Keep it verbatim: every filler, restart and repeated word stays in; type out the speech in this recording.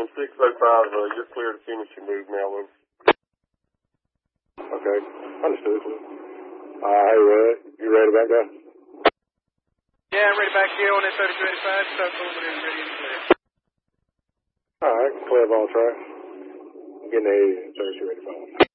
six oh five, uh, you're clear to finish your move now, over. Okay, understood. Uh, hey, Red, you ready back there? Yeah, I'm ready back here on that thirty-two eighty-five, start over there and ready to clear. Alright, clear of all tracks. Getting the thirty-two eighty-five.